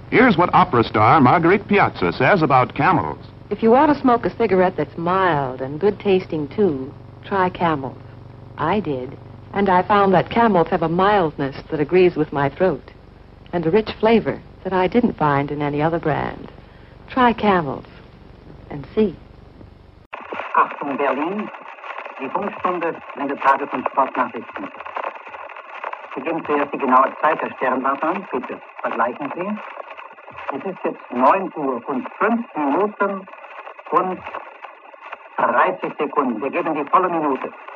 Here's what opera star Marguerite Piazza says about Camels. If you want to smoke a cigarette that's mild and good tasting too, try Camels. I did, and I found that Camels have a mildness that agrees with my throat, and a rich flavor that I didn't find in any other brand. Try Camels and see. Achtung Berlin, die Funkstunde sendet Tage von Sportnachrichten. Beginnt zuerst die genaue Zeit der Sternwartung, bitte vergleichen Sie. Es ist jetzt 9 Uhr und 5 Minuten und 30 Sekunden. Wir geben die volle Minute.